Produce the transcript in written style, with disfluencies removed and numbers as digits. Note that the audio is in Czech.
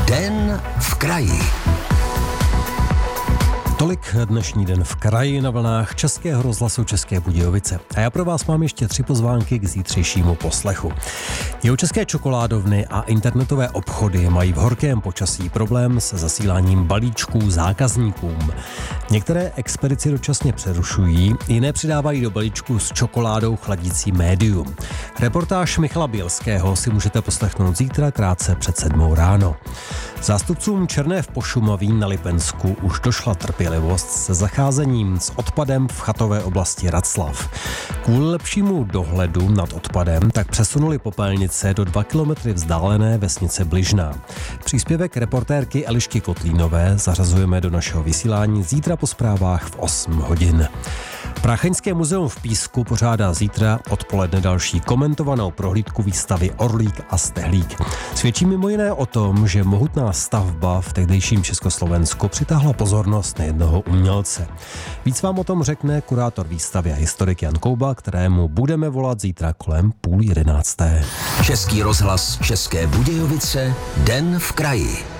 Den v kraji. Tolik dnešní Den v kraji na vlnách Českého rozhlasu České Budějovice. A já pro vás mám ještě 3 pozvánky k zítřejšímu poslechu. Jihočeské čokoládovny a internetové obchody mají v horkém počasí problém se zasíláním balíčků zákazníkům. Některé expedici dočasně přerušují, jiné přidávají do balíčku s čokoládou chladící médium. Reportáž Michala Bělského si můžete poslechnout zítra krátce před 7 ráno. Zástupcům Černé v Pošumaví na Lipensku už došla trpělivost se zacházením s odpadem v chatové oblasti Raclav. Kvůli lepšímu dohledu nad odpadem tak přesunuli popelnice do 2 kilometry vzdálené vesnice Bližná. Příspěvek reportérky Elišky Kotlínové zařazujeme do našeho vysílání zítra po zprávách v 8 hodin. Prachaňské muzeum v Písku pořádá zítra odpoledne další komentovanou prohlídku výstavy Orlík a Stehlík. Svědčí mimo jiné o tom, že mohutná stavba v tehdejším Československu přitáhla pozornost nejednoho umělce. Víc vám o tom řekne kurátor výstavy a historik Jan Kouba, kterému budeme volat zítra kolem 10:30. Český rozhlas České Budějovice, Den v kraji.